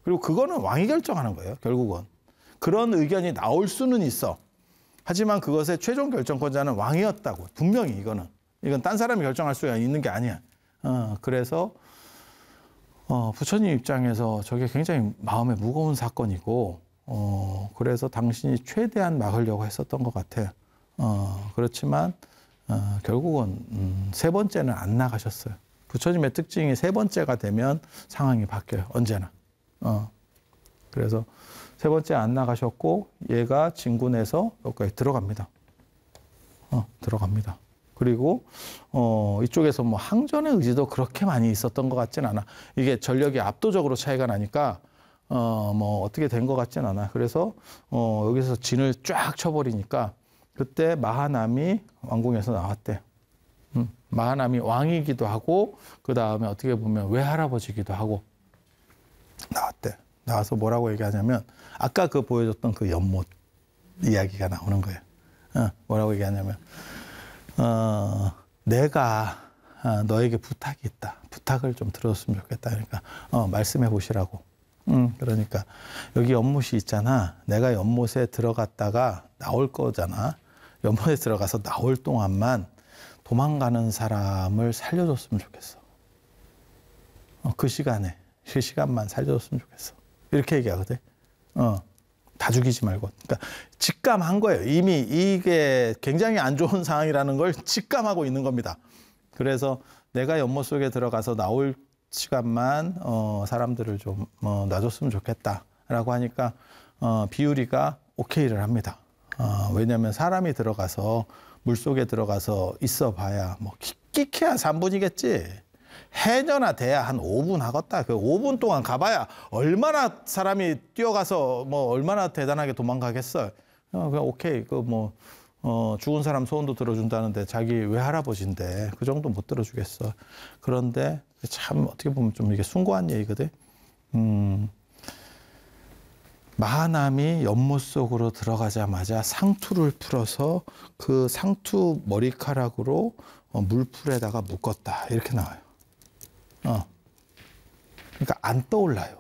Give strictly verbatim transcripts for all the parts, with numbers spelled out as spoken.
그리고 그거는 왕이 결정하는 거예요, 결국은. 그런 의견이 나올 수는 있어. 하지만 그것의 최종 결정권자는 왕이었다고. 분명히 이거는. 이건 딴 사람이 결정할 수 있는 게 아니야. 어, 그래서 어, 부처님 입장에서 저게 굉장히 마음에 무거운 사건이고, 어, 그래서 당신이 최대한 막으려고 했었던 것 같아요. 어, 그렇지만 어, 결국은 음, 세 번째는 안 나가셨어요. 부처님의 특징이 세 번째가 되면 상황이 바뀌어요. 언제나. 어, 그래서 세 번째 안 나가셨고 얘가 진군에서 여기까지 들어갑니다. 어, 들어갑니다. 그리고 어, 이쪽에서 뭐 항전의 의지도 그렇게 많이 있었던 것 같진 않아. 이게 전력이 압도적으로 차이가 나니까 어, 뭐 어떻게 된 것 같진 않아. 그래서 어, 여기서 진을 쫙 쳐버리니까 그때 마하남이 왕궁에서 나왔대. 음, 마하남이 왕이기도 하고 그 다음에 어떻게 보면 외할아버지기도 하고 나왔대. 나와서 뭐라고 얘기하냐면 아까 그 보여줬던 그 연못 이야기가 나오는 거예요. 어, 뭐라고 얘기하냐면 어, 내가 어, 너에게 부탁이 있다. 부탁을 좀 들어줬으면 좋겠다. 그러니까 어, 말씀해 보시라고. 음, 그러니까 여기 연못이 있잖아. 내가 연못에 들어갔다가 나올 거잖아. 연못에 들어가서 나올 동안만 도망가는 사람을 살려줬으면 좋겠어. 어, 그 시간에, 그 시간만 살려줬으면 좋겠어. 이렇게 얘기하거든. 어, 다 죽이지 말고. 그러니까 직감한 거예요. 이미 이게 굉장히 안 좋은 상황이라는 걸 직감하고 있는 겁니다. 그래서 내가 연못 속에 들어가서 나올 시간만 어, 사람들을 좀 어, 놔줬으면 좋겠다라고 하니까 어, 비유리가 오케이를 합니다. 어, 왜냐하면 사람이 들어가서 물속에 들어가서 있어봐야 뭐 끼키야 삼 분이겠지. 해녀나 돼야 한 오 분 하겠다. 그 오 분 동안 가봐야 얼마나 사람이 뛰어가서 뭐 얼마나 대단하게 도망가겠어. 어, 그냥 오케이. 그 뭐 어, 죽은 사람 소원도 들어준다는데 자기 외할아버지인데 그 정도 못 들어주겠어. 그런데 참 어떻게 보면 좀 이게 숭고한 얘기거든. 음, 마하남이 연못 속으로 들어가자마자 상투를 풀어서 그 상투 머리카락으로 어, 물풀에다가 묶었다. 이렇게 나와요. 어. 그러니까 안 떠올라요.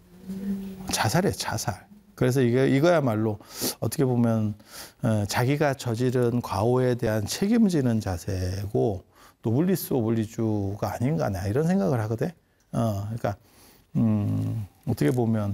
자살이에요, 자살. 그래서 이게, 이거야말로 어떻게 보면, 어, 자기가 저지른 과오에 대한 책임지는 자세고, 노블리스 오블리주가 아닌가, 나 이런 생각을 하거든. 어, 그러니까, 음, 어떻게 보면,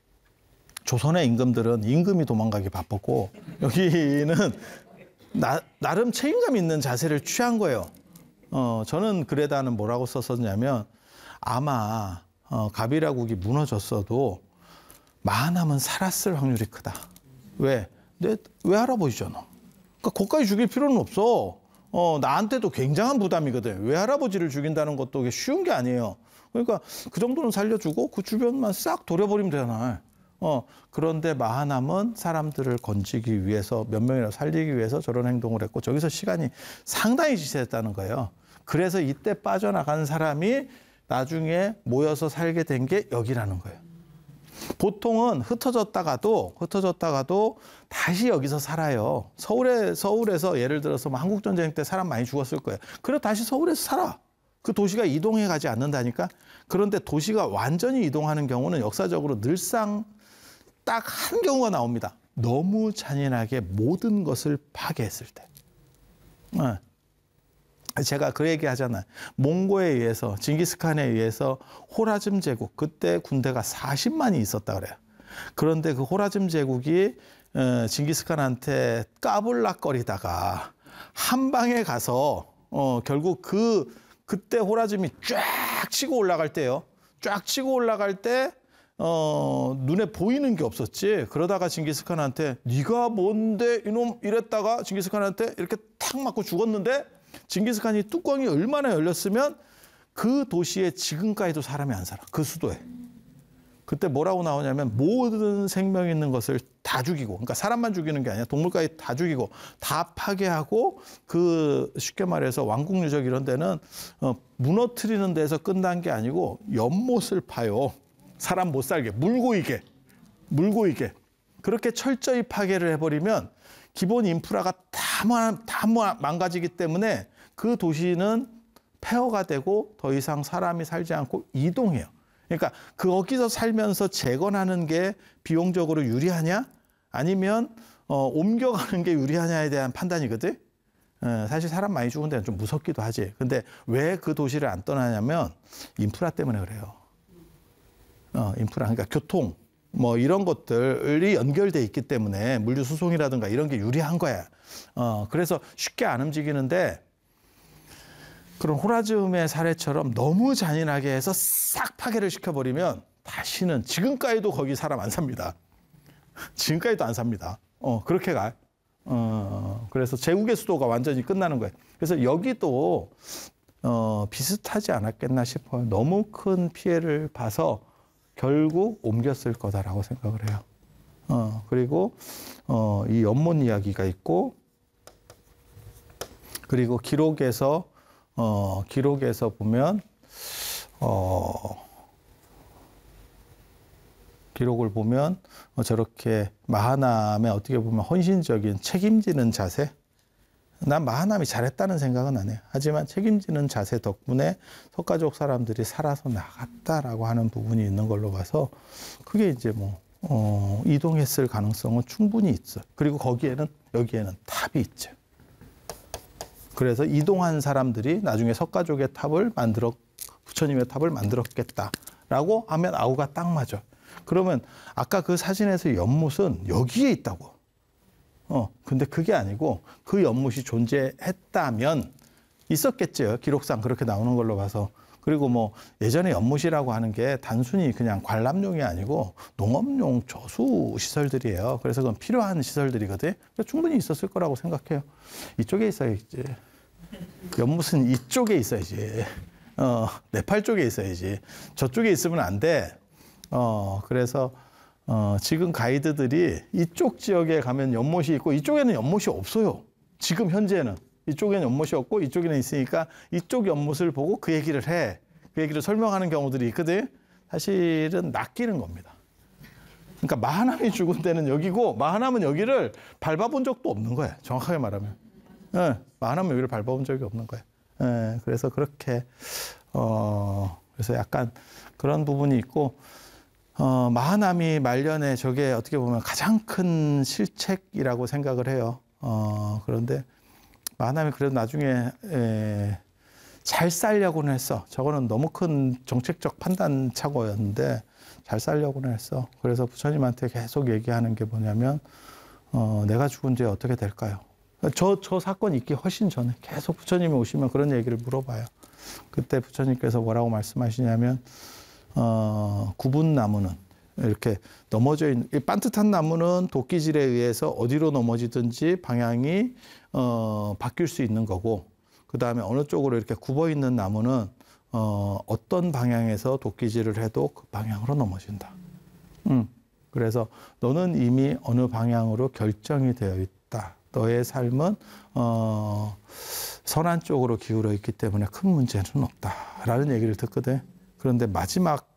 조선의 임금들은 임금이 도망가기 바빴고, 여기는 나, 나름 책임감 있는 자세를 취한 거예요. 어, 저는 글에다는 뭐라고 썼었냐면, 아마, 어, 가비라국이 무너졌어도, 마하남은 살았을 확률이 크다. 왜? 내 외할아버지잖아. 그러니까 거기까지 죽일 필요는 없어. 어, 나한테도 굉장한 부담이거든. 외할아버지를 죽인다는 것도 쉬운 게 아니에요. 그러니까 그 정도는 살려주고 그 주변만 싹 도려버리면 되잖아. 어, 그런데 마하남은 사람들을 건지기 위해서 몇 명이라도 살리기 위해서 저런 행동을 했고 저기서 시간이 상당히 지체했다는 거예요. 그래서 이때 빠져나간 사람이 나중에 모여서 살게 된 게 여기라는 거예요. 보통은 흩어졌다가도 흩어졌다가도 다시 여기서 살아요. 서울에 서울에서 예를 들어서 뭐 한국 전쟁 때 사람 많이 죽었을 거예요. 그래 다시 서울에서 살아. 그 도시가 이동해 가지 않는다니까. 그런데 도시가 완전히 이동하는 경우는 역사적으로 늘상 딱 한 경우가 나옵니다. 너무 잔인하게 모든 것을 파괴했을 때. 네. 제가 그 얘기 하잖아요. 몽고에 의해서, 징기스칸에 의해서 호라즘 제국, 그때 군대가 사십만이 있었다 그래요. 그런데 그 호라즘 제국이 징기스칸한테 까불락거리다가 한 방에 가서 어, 결국 그, 그때 호라즘이 쫙 치고 올라갈 때요. 쫙 치고 올라갈 때 어, 눈에 보이는 게 없었지. 그러다가 징기스칸한테 네가 뭔데 이놈 이랬다가 징기스칸한테 이렇게 탁 맞고 죽었는데 징기스칸이 뚜껑이 얼마나 열렸으면 그 도시에 지금까지도 사람이 안 살아. 그 수도에. 그때 뭐라고 나오냐면 모든 생명 있는 것을 다 죽이고, 그러니까 사람만 죽이는 게 아니라 동물까지 다 죽이고 다 파괴하고 그 쉽게 말해서 왕궁 유적 이런 데는 어, 무너뜨리는 데서 끝난 게 아니고 연못을 파요. 사람 못 살게 물고 이게 물고 이게 그렇게 철저히 파괴를 해버리면 기본 인프라가 다, 다 망가지기 때문에 그 도시는 폐허가 되고 더 이상 사람이 살지 않고 이동해요. 그러니까 거기서 살면서 재건하는 게 비용적으로 유리하냐? 아니면 어, 옮겨가는 게 유리하냐에 대한 판단이거든. 어, 사실 사람 많이 죽은 데는 좀 무섭기도 하지. 근데 왜 그 도시를 안 떠나냐면 인프라 때문에 그래요. 어, 인프라, 그러니까 교통, 뭐 이런 것들이 연결돼 있기 때문에 물류 수송이라든가 이런 게 유리한 거야. 어, 그래서 쉽게 안 움직이는데 그런 호라즈음의 사례처럼 너무 잔인하게 해서 싹 파괴를 시켜버리면 다시는 지금까지도 거기 사람 안 삽니다. 지금까지도 안 삽니다. 어, 그렇게 가. 어, 그래서 제국의 수도가 완전히 끝나는 거예요. 그래서 여기도 어, 비슷하지 않았겠나 싶어요. 너무 큰 피해를 봐서 결국 옮겼을 거다라고 생각을 해요. 어, 그리고 어, 이 연못 이야기가 있고, 그리고 기록에서 어, 기록에서 보면 어, 기록을 보면 어, 저렇게 마하남의 어떻게 보면 헌신적인 책임지는 자세. 난 마하남이 잘했다는 생각은 안 해요. 하지만 책임지는 자세 덕분에 석가족 사람들이 살아서 나갔다라고 하는 부분이 있는 걸로 봐서 그게 이제 뭐 어, 이동했을 가능성은 충분히 있어. 그리고 거기에는 여기에는 탑이 있죠. 그래서 이동한 사람들이 나중에 석가족의 탑을 만들어 부처님의 탑을 만들었겠다라고 하면 아우가 딱 맞아. 그러면 아까 그 사진에서 연못은 여기에 있다고. 어, 근데 그게 아니고 그 연못이 존재했다면 있었겠죠. 기록상 그렇게 나오는 걸로 봐서. 그리고 뭐 예전에 연못이라고 하는 게 단순히 그냥 관람용이 아니고 농업용 저수 시설들이에요. 그래서 그건 필요한 시설들이거든. 그러니까 충분히 있었을 거라고 생각해요. 이쪽에 있어야지. 연못은 이쪽에 있어야지. 어, 네팔 쪽에 있어야지. 저쪽에 있으면 안 돼. 어, 그래서 어, 지금 가이드들이 이쪽 지역에 가면 연못이 있고 이쪽에는 연못이 없어요. 지금 현재는. 이쪽에는 연못이 없고 이쪽에는 있으니까 이쪽 연못을 보고 그 얘기를 해. 그 얘기를 설명하는 경우들이 있거든. 사실은 낚이는 겁니다. 그러니까 마하남이 죽은 데는 여기고 마하남은 여기를 밟아본 적도 없는 거야. 정확하게 말하면. 예, 마하남은 여기를 밟아본 적이 없는 거야. 예, 그래서 그렇게 어, 그래서 약간 그런 부분이 있고 어, 마하남이 말년에 저게 어떻게 보면 가장 큰 실책이라고 생각을 해요. 어, 그런데 마하남이 그래도 나중에 에, 잘 살려고는 했어. 저거는 너무 큰 정책적 판단 착오였는데 잘 살려고는 했어. 그래서 부처님한테 계속 얘기하는 게 뭐냐면 어, 내가 죽은 뒤에 어떻게 될까요? 저, 저 사건이 있기 훨씬 전에 계속 부처님이 오시면 그런 얘기를 물어봐요. 그때 부처님께서 뭐라고 말씀하시냐면 어, 구분 나무는 이렇게 넘어져 있는, 반듯한 나무는 도끼질에 의해서 어디로 넘어지든지 방향이 어, 바뀔 수 있는 거고, 그 다음에 어느 쪽으로 이렇게 굽어 있는 나무는 어, 어떤 방향에서 도끼질을 해도 그 방향으로 넘어진다. 음, 그래서 너는 이미 어느 방향으로 결정이 되어 있다. 너의 삶은 어, 선한 쪽으로 기울어 있기 때문에 큰 문제는 없다라는 얘기를 듣거든. 그런데 마지막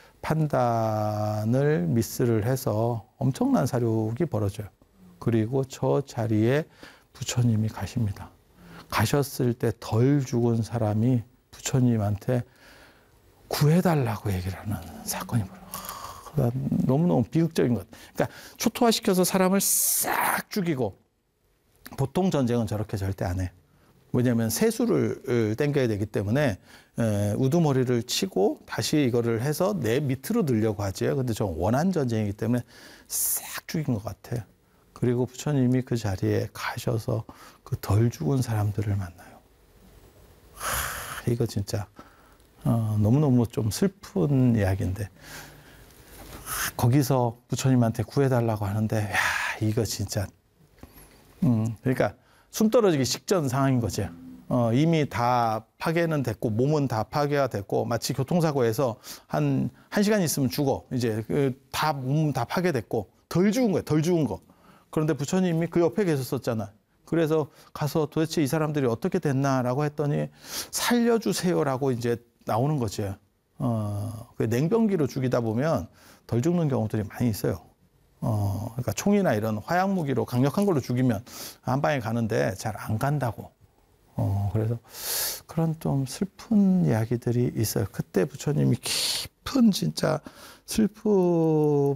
판단을 미스를 해서 엄청난 사륙이 벌어져요. 그리고 저 자리에 부처님이 가십니다. 가셨을 때 덜 죽은 사람이 부처님한테 구해달라고 얘기를 하는 사건이 벌어요. 너무너무 비극적인 것. 그러니까 초토화시켜서 사람을 싹 죽이고, 보통 전쟁은 저렇게 절대 안 해. 왜냐하면 세수를 땡겨야 되기 때문에 에, 우두머리를 치고 다시 이거를 해서 내 밑으로 늘려고 하죠. 근데 저 원한 전쟁이기 때문에 싹 죽인 것 같아요. 그리고 부처님이 그 자리에 가셔서 그 덜 죽은 사람들을 만나요. 하, 이거 진짜 어, 너무너무 좀 슬픈 이야기인데, 하, 거기서 부처님한테 구해달라고 하는데, 야, 이거 진짜 음, 그러니까 숨 떨어지기 직전 상황인 거죠. 어, 이미 다 파괴는 됐고, 몸은 다 파괴가 됐고, 마치 교통사고에서 한, 한 시간 있으면 죽어. 이제 그 다, 몸 다 파괴됐고, 덜 죽은 거야, 덜 죽은 거. 그런데 부처님이 그 옆에 계셨었잖아. 그래서 가서 도대체 이 사람들이 어떻게 됐나라고 했더니 살려주세요라고 이제 나오는 거죠. 어, 그 냉병기로 죽이다 보면 덜 죽는 경우들이 많이 있어요. 어, 그러니까 총이나 이런 화약 무기로 강력한 걸로 죽이면 한 방에 가는데 잘 안 간다고. 어, 그래서 그런 좀 슬픈 이야기들이 있어요. 그때 부처님이 깊은 슬픈 진짜 슬픔